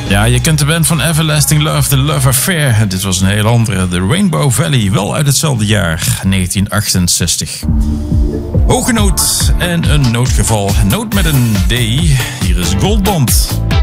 Ja, je kent de band van Everlasting Love, The Love Affair. Dit was een heel andere, The Rainbow Valley, wel uit hetzelfde jaar, 1968. Hoge noot en een noodgeval. Noot met een D. Hier is Goldband.